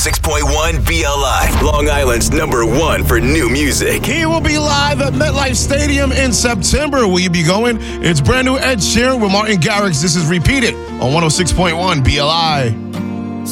106.1 BLI, Long Island's #1 for new music. He will be live at MetLife Stadium in September. Will you be going? It's brand new Ed Sheeran with Martin Garrix. This is Repeat It on 106.1 BLI.